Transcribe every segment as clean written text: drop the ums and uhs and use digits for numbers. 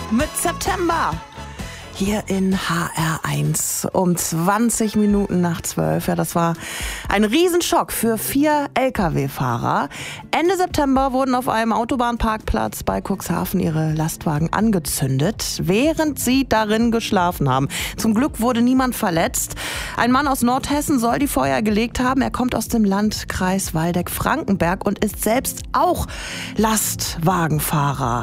mit September. Hier in HR1 um 20 Minuten nach 12. Ja, das war ein Riesenschock für 4 Lkw-Fahrer. Ende September wurden auf einem Autobahnparkplatz bei Cuxhaven ihre Lastwagen angezündet, während sie darin geschlafen haben. Zum Glück wurde niemand verletzt. Ein Mann aus Nordhessen soll die Feuer gelegt haben. Er kommt aus dem Landkreis Waldeck-Frankenberg und ist selbst auch Lastwagenfahrer.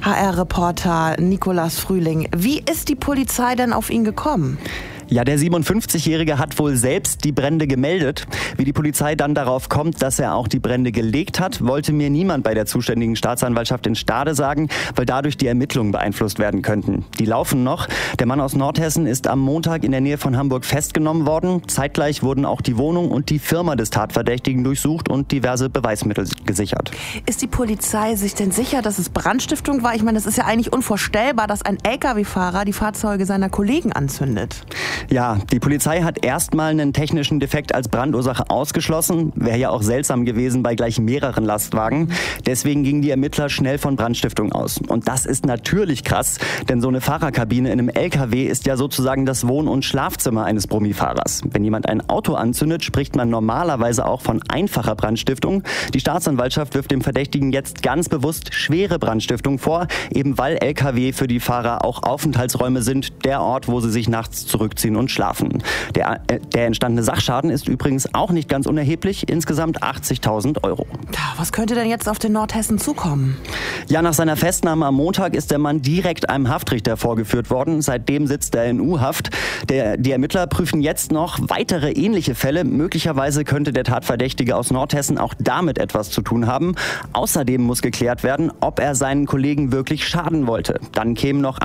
HR-Reporter Nikolas Frühling, wie ist die Polizei denn auf ihn gekommen? Ja, der 57-Jährige hat wohl selbst die Brände gemeldet. Wie die Polizei dann darauf kommt, dass er auch die Brände gelegt hat, wollte mir niemand bei der zuständigen Staatsanwaltschaft in Stade sagen, weil dadurch die Ermittlungen beeinflusst werden könnten. Die laufen noch. Der Mann aus Nordhessen ist am Montag in der Nähe von Hamburg festgenommen worden. Zeitgleich wurden auch die Wohnung und die Firma des Tatverdächtigen durchsucht und diverse Beweismittel gesichert. Ist die Polizei sich denn sicher, dass es Brandstiftung war? Ich meine, es ist ja eigentlich unvorstellbar, dass ein Lkw-Fahrer die Fahrzeuge seiner Kollegen anzündet. Ja, die Polizei hat erstmal einen technischen Defekt als Brandursache ausgeschlossen. Wäre ja auch seltsam gewesen bei gleich mehreren Lastwagen. Deswegen gingen die Ermittler schnell von Brandstiftung aus. Und das ist natürlich krass, denn so eine Fahrerkabine in einem LKW ist ja sozusagen das Wohn- und Schlafzimmer eines Brummifahrers. Wenn jemand ein Auto anzündet, spricht man normalerweise auch von einfacher Brandstiftung. Die Staatsanwaltschaft wirft dem Verdächtigen jetzt ganz bewusst schwere Brandstiftung vor, eben weil LKW für die Fahrer auch Aufenthaltsräume sind, der Ort, wo sie sich nachts zurückziehen und schlafen. Der entstandene Sachschaden ist übrigens auch nicht ganz unerheblich, insgesamt 80.000 €. Was könnte denn jetzt auf den Nordhessen zukommen? Ja, nach seiner Festnahme am Montag ist der Mann direkt einem Haftrichter vorgeführt worden. Seitdem sitzt er in U-Haft. Die Ermittler prüfen jetzt noch weitere ähnliche Fälle. Möglicherweise könnte der Tatverdächtige aus Nordhessen auch damit etwas zu tun haben. Außerdem muss geklärt werden, ob er seinen Kollegen wirklich schaden wollte. Dann kämen noch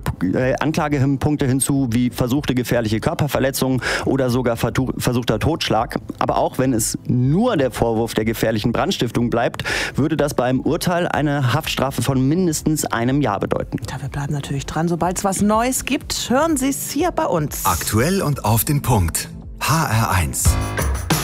Anklagepunkte hinzu, wie versuchte gefährliche Körperverletzung oder sogar versuchter Totschlag. Aber auch wenn es nur der Vorwurf der gefährlichen Brandstiftung bleibt, würde das beim Urteil eine Haftstrafe von mindestens 1 Jahr bedeuten. Ja, wir bleiben natürlich dran. Sobald es was Neues gibt, hören Sie es hier bei uns. Aktuell und auf den Punkt. HR1.